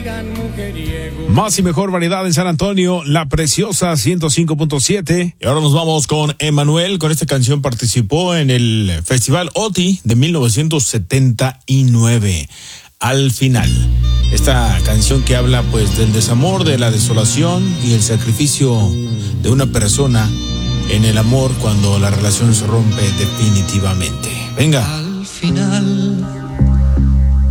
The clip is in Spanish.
Más y mejor variedad en San Antonio, La Preciosa 105.7. Y ahora nos vamos con Emanuel. Con esta canción participó en el Festival OTI de 1979. Al final, esta canción que habla pues del desamor, de la desolación y el sacrificio de una persona en el amor cuando la relación se rompe definitivamente. Venga. Al final